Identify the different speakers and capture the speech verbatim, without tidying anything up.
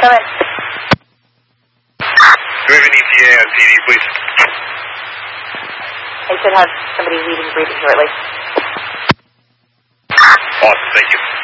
Speaker 1: come in.
Speaker 2: Do we have an E T A on P D, please?
Speaker 1: I should have somebody leaving briefing shortly.
Speaker 2: Awesome, thank you.